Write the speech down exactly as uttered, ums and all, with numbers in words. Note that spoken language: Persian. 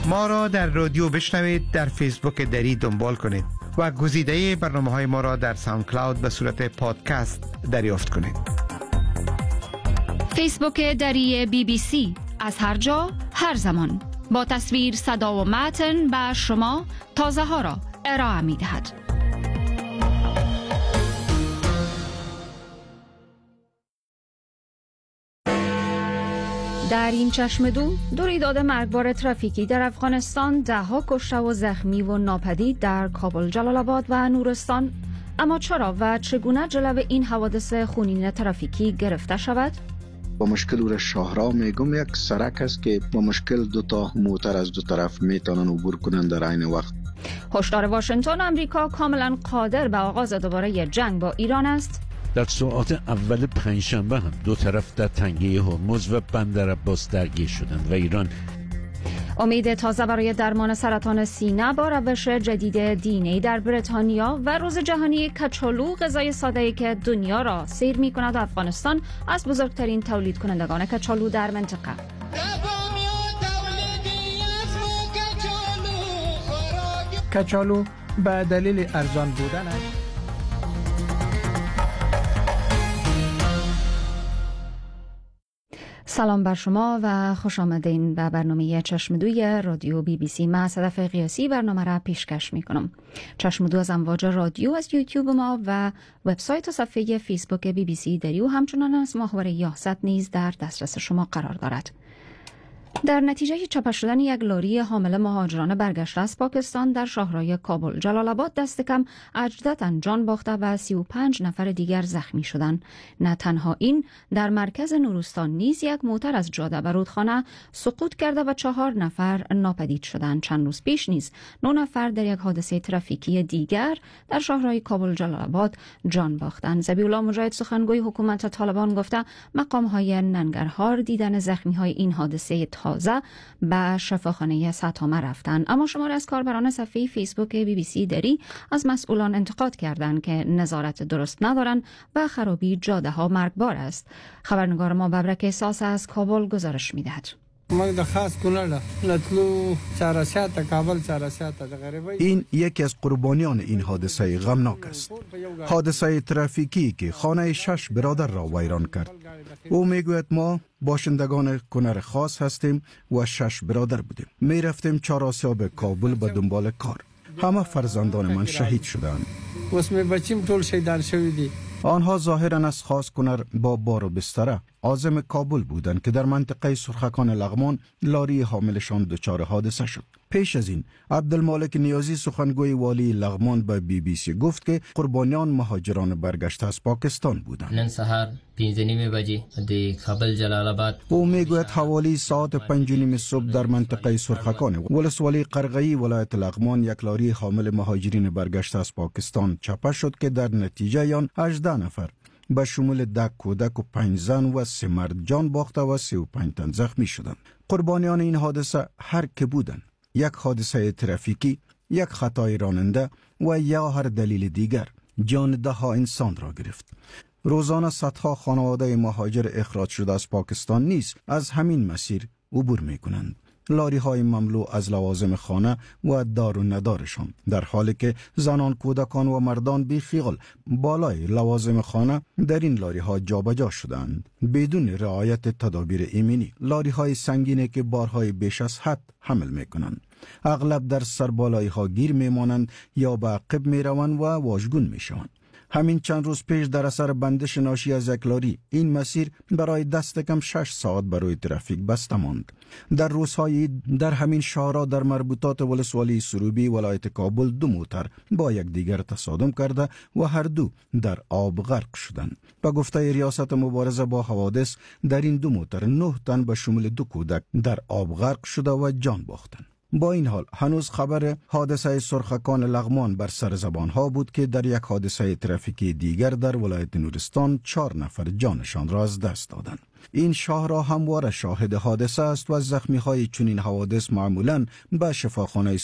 ما را در رادیو بشنوید، در فیسبوک دری دنبال کنید و گزیده برنامه های ما را در ساوند کلاود به صورت پادکست دریافت کنید. فیسبوک دری بی بی سی، از هر جا هر زمان، با تصویر، صدا و متن به شما تازه ها را ارائه می دهد. در این چشمدو، دو رویداد مرگبار ترافیکی در افغانستان، ده ها کشته و زخمی و ناپدید در کابل، جلال آباد و نورستان. اما چرا و چگونه جلو این حوادث خونین ترافیکی گرفته شود؟ با مشکل او را شاهراه میگم، یک سرک است که با مشکل دو تا موتر از دو طرف میتونن عبور کنن در عین وقت. هشدار واشنگتن آمریکا کاملا قادر به آغاز دوباره جنگ با ایران است. در ساعات اول پنجشنبه هم دو طرف در تنگه هرمز و بندر عباس درگیر شدند و ایران امید تازه برای درمان سرطان سینه با روش جدید دی در بریتانیا و روز جهانی کچالو، غذای ساده‌ای که دنیا را سیر می‌کند و افغانستان از بزرگترین تولید کنندگان کچالو در منطقه. کچالو به دلیل ارزان بودن است. سلام بر شما و خوش آمدین به برنامه چشمدوی رادیو بی بی سی. من صدف قیاسی برنامه را پیشکش می کنم. چشمدو از امواج رادیو از یوتیوب ما و وبسایت و صفحه فیسبوک بی بی سی دری و همچنان از ماهواره یاست نیز در دسترس شما قرار دارد. در نتیجه چاپ شدن یک لاری حامل مهاجران برگشته از پاکستان در شاهراه کابل، جلال آباد، دست کم اجداداً جان باخته و سی و پنج نفر دیگر زخمی شدند. نه تنها این، در مرکز نورستان نیز یک موتر از جاده به رودخانه سقوط کرده و چهار نفر ناپدید شدند. چند روز پیش نیز نه نفر در یک حادثه ترافیکی دیگر در شاهراه کابل، جلال آباد جان باختند. ذبیح‌الله مجاهد، سخنگوی حکومت طالبان، گفته مقام‌های ننگرهار دیدن زخمی‌های این حادثه تازه به شفاخانه ساتامه رفتن. اما شماری از کاربران صفحه فیسبوک بی بی سی دری از مسئولان انتقاد کردند که نظارت درست ندارند و خرابی جاده ها مرگبار است. خبرنگار ما ببرک احساس از کابل گزارش می‌دهد. این یکی از قربانیان این حادثه غمناک است. حادثه ترافیکی که خانه شش برادر را ویران کرد. او میگوید ما باشندگان کنر خاص هستیم و شش برادر بودیم. می رفتیم چهارآسیاب کابل به دنبال کار. همه فرزندان من شهید شدند. آنها ظاهراً از خاص کنر با بار و بستره عازم کابل بودند که در منطقه سرخکان لغمان لاری حاملشان دچار حادثه شد. پیش از این عبدالمالک نیازی، سخنگوی والی لغمان، به بی بی سی گفت که قربانیان مهاجران برگشته از پاکستان بودند. نن سحر پنځه نیمه بجې د کابل جلال آباد، او میگوید حوالی ساعت پنج نیم صبح در منطقه سرخکان ولسوالی قرغه‌ای ولایت لغمان یک لاری حامل مهاجرین برگشته از پاکستان چپه شد که در نتیجه آن هجده نفر به شمول ده کودک و پنج زن و سه مرد جان باخته و سی و پنج تن زخمی شدند. قربانیان این حادثه هر که بودند، یک حادثه ترافیکی، یک خطای راننده و یا هر دلیل دیگر، جان ده ها انسان را گرفت. روزانه صدها خانواده مهاجر اخراج شده از پاکستان نیز از همین مسیر عبور می کنند. لاری های مملو از لوازم خانه و دار و ندارشان، در حالی که زنان، کودکان و مردان بی خیال بالای لوازم خانه در این لاری ها جابجا شدند بدون رعایت تدابیر ایمنی. لاری های سنگینه که بارهای بیش از حد حمل می کنند. اغلب در سربالایی ها گیر می مانند یا به عقب می روند و واژگون می شوند. همین چند روز پیش در اثر بندش ناشی از یک لاری این مسیر برای دست کم شش ساعت برای ترافیک بسته ماند. در روزهای در همین شهرها در مربوطات ولسوالی سروبی ولایت کابل دو موتر با یک دیگر تصادم کرده و هر دو در آب غرق شدند. به گفته ریاست مبارزه با حوادث، در این دو موتر نه تن به شمول دو کودک در آب غرق شده و جان باختند. با این حال هنوز خبر حادثه سرخکان لغمان بر سر زبان ها بود که در یک حادثه ترافیکی دیگر در ولایت نورستان چهار نفر جانشان را از دست دادند. این شهرها همواره شاهد حادثه است و زخمی های چنین حوادث معمولاً به شفاخانه